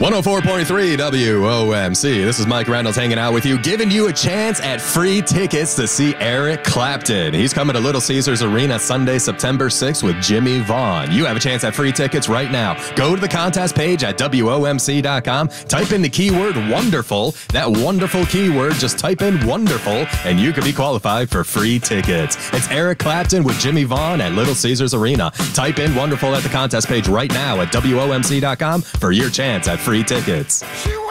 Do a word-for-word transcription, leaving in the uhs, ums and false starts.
one oh four point three W O M C. This is Mike Reynolds hanging out with you, giving you a chance at free tickets to see Eric Clapton. He's coming to Little Caesars Arena Sunday, September sixth with Jimmy Vaughn. You have a chance at free tickets right now. Go to the contest page at W O M C dot com. Type in the keyword wonderful. That wonderful keyword, just type in wonderful, and you could be qualified for free tickets. It's Eric Clapton with Jimmy Vaughn at Little Caesars Arena. Type in wonderful at the contest page right now at W O M C dot com for your chance at free tickets.